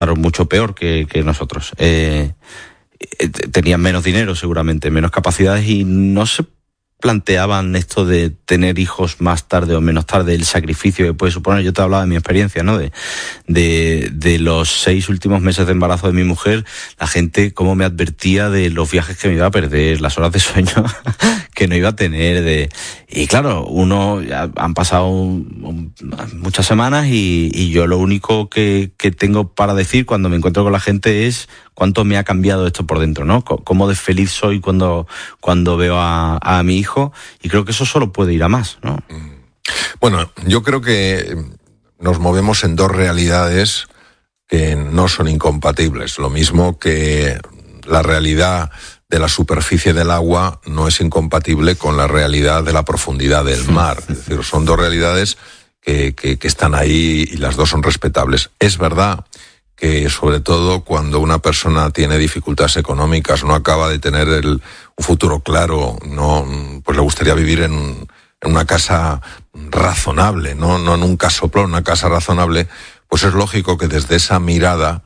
mucho peor que nosotros. Tenían menos dinero seguramente, menos capacidades y no se planteaban esto de tener hijos más tarde o menos tarde, el sacrificio que puede suponer. Yo te hablaba de mi experiencia, ¿no? De los 6 últimos meses de embarazo de mi mujer, la gente cómo me advertía de los viajes que me iba a perder, las horas de sueño que no iba a tener. Y claro, han pasado muchas semanas y yo lo único que tengo para decir cuando me encuentro con la gente es cuánto me ha cambiado esto por dentro, ¿no? Cómo de feliz soy cuando veo a mi hijo, y creo que eso solo puede ir a más, ¿no? Bueno, yo creo que nos movemos en dos realidades que no son incompatibles. Lo mismo que la realidad de la superficie del agua no es incompatible con la realidad de la profundidad del mar. Es decir, son dos realidades que están ahí y las dos son respetables. Es verdad que sobre todo cuando una persona tiene dificultades económicas, no acaba de tener un futuro claro, pues le gustaría vivir en una casa razonable, no en un casoplón, una casa razonable, pues es lógico que desde esa mirada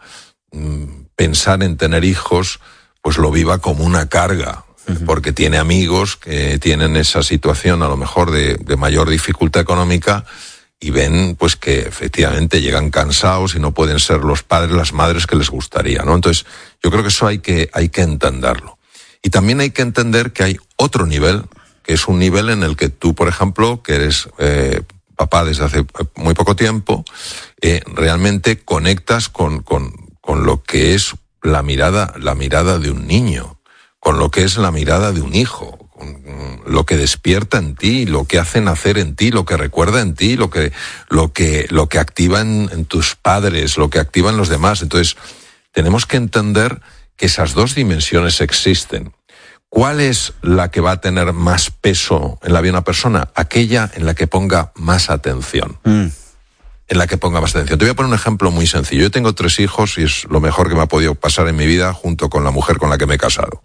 pensar en tener hijos pues lo viva como una carga, porque tiene amigos que tienen esa situación a lo mejor de mayor dificultad económica y ven pues que efectivamente llegan cansados y no pueden ser los padres, las madres que les gustaría, ¿no? Entonces, yo creo que eso hay que entenderlo. Y también hay que entender que hay otro nivel, que es un nivel en el que tú, por ejemplo, que eres papá desde hace muy poco tiempo, realmente conectas con lo que es la mirada de un niño, con lo que es la mirada de un hijo, con lo que despierta en ti, lo que hace nacer en ti, lo que recuerda en ti, lo que activa en tus padres, lo que activa en los demás. Entonces, tenemos que entender que esas dos dimensiones existen. ¿Cuál es la que va a tener más peso en la vida de una persona? Aquella en la que ponga más atención. En la que ponga más atención. Te voy a poner un ejemplo muy sencillo. Yo tengo 3 hijos y es lo mejor que me ha podido pasar en mi vida junto con la mujer con la que me he casado.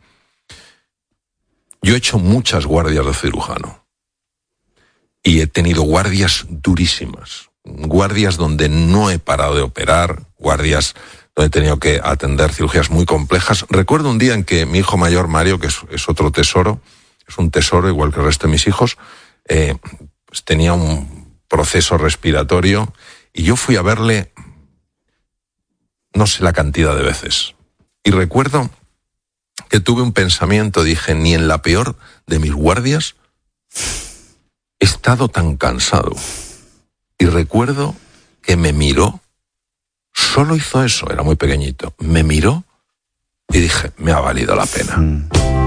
Yo he hecho muchas guardias de cirujano y he tenido guardias durísimas, guardias donde no he parado de operar, guardias donde he tenido que atender cirugías muy complejas. Recuerdo un día en que mi hijo mayor, Mario, que es otro tesoro, es un tesoro igual que el resto de mis hijos, pues tenía un proceso respiratorio y yo fui a verle no sé la cantidad de veces. Y recuerdo que tuve un pensamiento, dije, ni en la peor de mis guardias he estado tan cansado. Y recuerdo que me miró, solo hizo eso, era muy pequeñito, me miró y dije, me ha valido la pena.